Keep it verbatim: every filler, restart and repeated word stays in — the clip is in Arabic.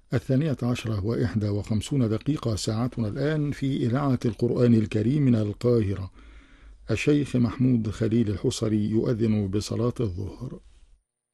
الثانية عشرة وإحدى وخمسون دقيقة ساعتنا الآن في إذاعة القرآن الكريم من القاهرة. الشيخ محمود خليل الحصري يؤذن بصلاة الظهر.